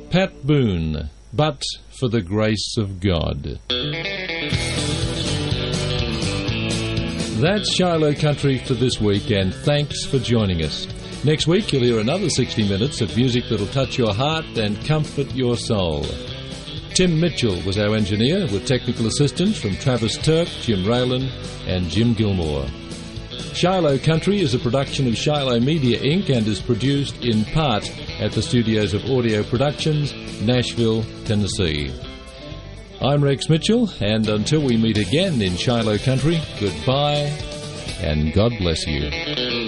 Pat Boone, But for the Grace of God. That's Shiloh Country for this week, and thanks for joining us. Next week, you'll hear another 60 minutes of music that'll touch your heart and comfort your soul. Tim Mitchell was our engineer, with technical assistance from Travis Turk, Jim Raylan, and Jim Gilmore. Shiloh Country is a production of Shiloh Media, Inc. and is produced in part at the studios of Audio Productions, Nashville, Tennessee. I'm Rex Mitchell, and until we meet again in Shiloh Country, goodbye and God bless you.